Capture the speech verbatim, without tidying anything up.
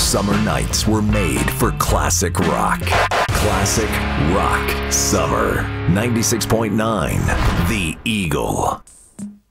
summer nights were made for classic rock. Classic rock summer. ninety-six point nine The Eagle.